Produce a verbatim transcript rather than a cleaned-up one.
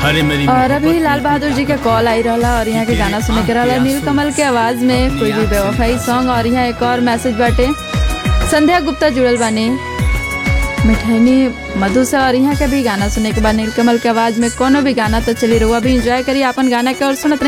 अरे मेरी और अभी लाल बहादुर जी का कॉल आई रहा और यहाँ के गाना सुने के रहा नीलकमल के आवाज में कोई भी बेवफाई सॉन्ग। और यहाँ एक और मैसेज बाटे संध्या गुप्ता जुड़ल बानी मिठैनी मधु से और यहाँ के भी गाना सुने के बाद नीलकमल के आवाज में कोनो भी गाना तो चली रहुआ भी इंजॉय करिए अपन गाना के और सुनत